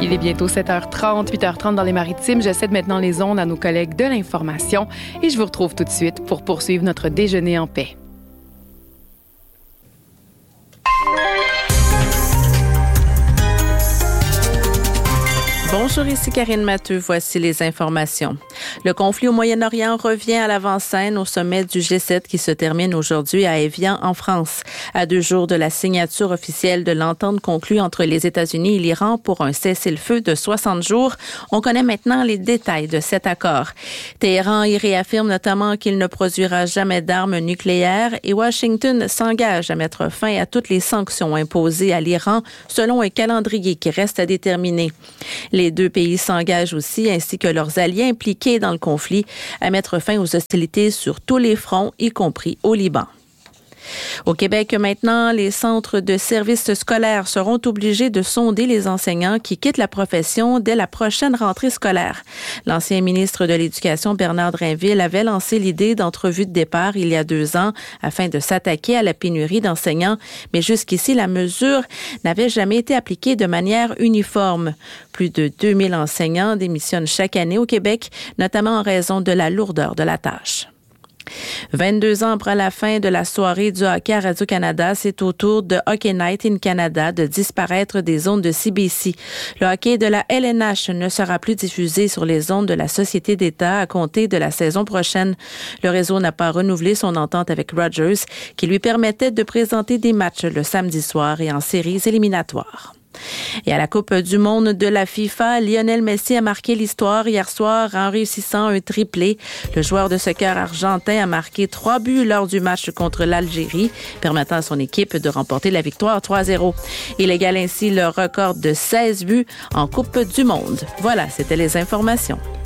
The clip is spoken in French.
Il est bientôt 7h30, 8h30 dans les Maritimes. Je cède maintenant les ondes à nos collègues de l'information et je vous retrouve tout de suite pour poursuivre notre déjeuner en paix. Bonjour, ici Karine Matteux. Voici les informations. Le conflit au Moyen-Orient revient à l'avant-scène au sommet du G7 qui se termine aujourd'hui à Évian, en France. À 2 jours de la signature officielle de l'entente conclue entre les États-Unis et l'Iran pour un cessez-le-feu de 60 jours, on connaît maintenant les détails de cet accord. Téhéran y réaffirme notamment qu'il ne produira jamais d'armes nucléaires et Washington s'engage à mettre fin à toutes les sanctions imposées à l'Iran selon un calendrier qui reste à déterminer. Les deux pays s'engagent aussi, ainsi que leurs alliés impliqués dans le conflit, à mettre fin aux hostilités sur tous les fronts, y compris au Liban. Au Québec, maintenant, les centres de services scolaires seront obligés de sonder les enseignants qui quittent la profession dès la prochaine rentrée scolaire. L'ancien ministre de l'Éducation, Bernard Drinville, avait lancé l'idée d'entrevue de départ il y a 2 ans afin de s'attaquer à la pénurie d'enseignants, mais jusqu'ici, la mesure n'avait jamais été appliquée de manière uniforme. Plus de 2000 enseignants démissionnent chaque année au Québec, notamment en raison de la lourdeur de la tâche. 22 ans après la fin de la soirée du hockey à Radio-Canada, c'est au tour de Hockey Night in Canada de disparaître des ondes de CBC. Le hockey de la LNH ne sera plus diffusé sur les ondes de la Société d'État à compter de la saison prochaine. Le réseau n'a pas renouvelé son entente avec Rogers, qui lui permettait de présenter des matchs le samedi soir et en séries éliminatoires. Et à la Coupe du monde de la FIFA, Lionel Messi a marqué l'histoire hier soir en réussissant un triplé. Le joueur de soccer argentin a marqué 3 buts lors du match contre l'Algérie, permettant à son équipe de remporter la victoire 3-0. Il égale ainsi le record de 16 buts en Coupe du monde. Voilà, c'était les informations.